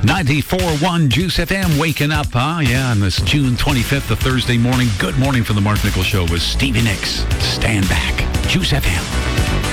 94.1 Juice FM, waking up, huh? Yeah, on this June 25th, the Thursday morning. Good morning from the Mark Nichols Show with Stevie Nicks. Stand back. Juice FM.